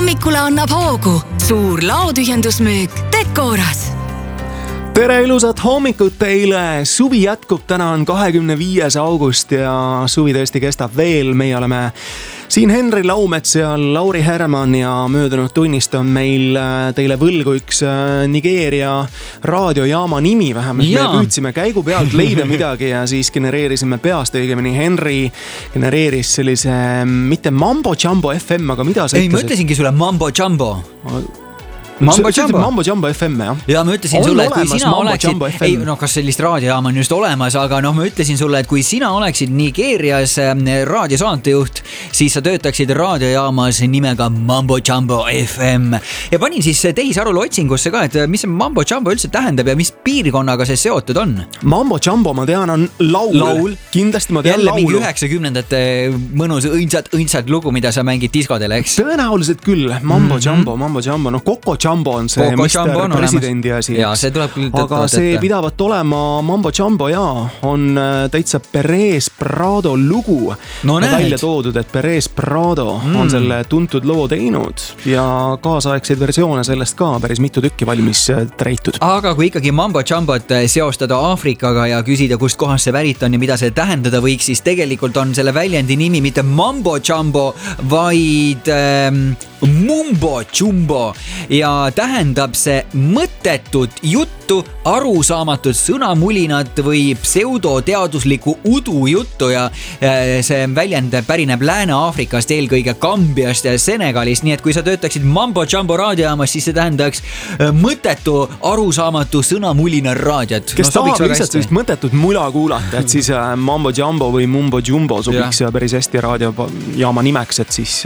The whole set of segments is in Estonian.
hommikule annab hoogu suur laotühjendusmüük Decoras. Tere ilusat hommikut teile! Suvi jätkub, täna on 25. august ja suvi tõesti kestab veel. Meie oleme siin Henri Laumets ja Lauri Herman ja möödunud tunnist on meil teile võlgu üks Nigeeria raadiojaama nimi vähemalt. Me püüdsime käigu pealt leida midagi ja siis genereerisime peast, õigemini Henri genereeris sellise, mitte Mambo Jumbo FM, aga mida sa ütlesid? Ei, ma ütlesingi sulle Mambo Jumbo. Mambo Jumbo FM, jah? Ja ma ütlesin sulle, et kui sina oleksid... Ei, kas sellist raadiojaama on just olemas, aga ma ütlesin sulle, et kui sina oleksid Nigeerias raadiosaatejuht, siis sa töötaksid raadiojaamas nimega Mambo Jumbo FM. Ja panin siis tehisarul otsingusse ka, et mis see Mambo Jumbo üldse tähendab ja mis piirkonnaga see seotud on? Mambo Jumbo, ma tean, on laul. Kindlasti ma tean jälle laulu. Jälle mingi 90-ndate mõnus õndsad lugu, mida sa mängid diskadele, eks? Tõenäoliselt küll. Mambo Jumbo. No Coco Jumbo on see Mr. Presidendi asi. Ja, see tuleb küll aga see pidavat olema Mambo Jumbo ja on täitsa Perez Prado lugu. Välja toodud, et Perez Prado on selle tuntud loo teinud ja kaasaegseid versioone sellest ka päris mitu tükki valmis treitud. Aga kui ikkagi Mambo Jumbot seostada Aafrikaga ja küsida, kust kohast see pärit on ja mida see tähendada võiks, siis tegelikult on selle väljendi nimi mitte Mambo Jumbo, vaid Mumbo Jumbo ja tähendab see mõttetut juttu, arusaamatut sõnamulinat või pseudoteaduslikku udujuttu ja see väljend pärineb Lääne-Aafrikast, eelkõige Gambiast ja Senegalist, nii et kui sa töötaksid Mambo Jumbo raadiojaamas, siis see tähendaks mõttetu, arusaamatu sõnamulina raadiot. Kes tahab lihtsalt sellist mõttetut mula kuulata, et siis Mambo Jumbo või Mumbo Jumbo sobiks päris hästi raadiojaama nimeks, et siis...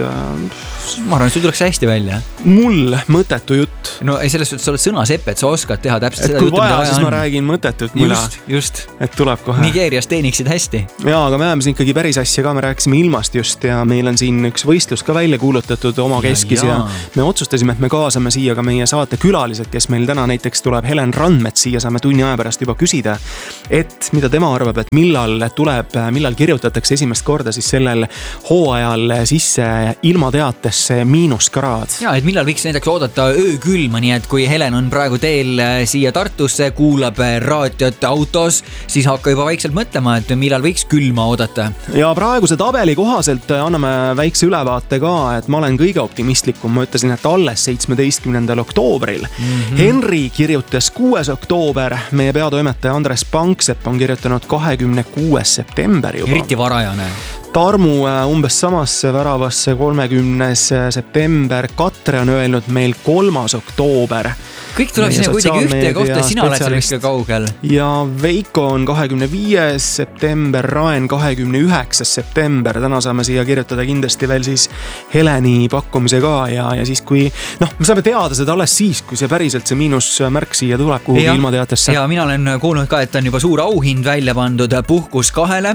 Ma arvan, et sul tuleks hästi välja. Mul mõttetu jutt. No ei, selles suhtes sa oled sõnasepet, sa oskad teha täpselt seda juttu, mida vaja on. Siis ma räägin mõttetut mula. Just. Et tuleb kohe. Nigerias teeniksid hästi. Jaa, aga me ajame siin ikkagi päris asja ka, me rääkisime ilmast just ja meil on siin üks võistlus ka välja kuulutatud oma keskis ja me otsustasime, et me kaasame siia ka meie saate külalised, kes meil täna näiteks tuleb Helen Randmets siia, saame tunni aja pärast juba küsida, et mida tema arvab, et millal kirjutatakse esimest korda siis sellel hooajal sisse ilmateatesse miinuskraad. Ja, et millal võiks näiteks oodata öökülma, nii et kui Helen on praegu teel siia Tartusse, kuulab raadiot autos, siis hakka juba vaikselt mõtlema, et millal võiks külma oodata. Ja praeguse tabeli kohaselt anname väikse ülevaate ka, et ma olen kõige optimistlikum. Ma ütlesin, et alles 17. oktoobril. Henri kirjutas 6. oktoober, meie peatoimetaja Andres Panksepp on kirjutanud 26. september juba. Eriti varajane. Tarmu umbes samasse väravasse 30. september. Katre on öelnud meil 3. oktoober. Kõik tuleb sinna kuidagi ühte kohta, sina oled seal vist ka kaugel. Ja Veiko on 25. september, Raen 29. september. Täna saame siia kirjutada kindlasti veel siis Heleni pakkumise ka ja siis kui, me saame teada seda alles siis, kui see päriselt see miinusmärk siia tuleb kuhugi ilmateatesse. Ja mina olen kuulnud ka, et on juba suur auhind välja pandud puhkus 2.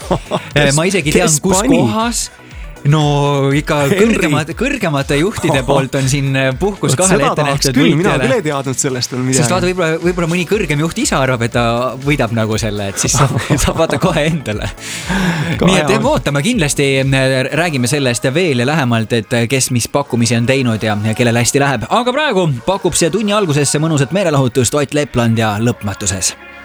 Ma isegi tean, kus kohas. No ikka kõrgemate juhtide poolt on siin puhkus 2 ette nähtud võitjale. Mina küll ei teadnud sellest veel midagi. Sest võib-olla mõni kõrgem juht ise arvab, et ta võidab nagu selle, et siis saab vaata kohe endale. Nii et ootame kindlasti, räägime sellest veel lähemalt, et kes mis pakkumisi on teinud ja kellel hästi läheb. Aga praegu pakub see tunni algusesse mõnusat meelelahutust Ott Lepland ja lõpmatuses.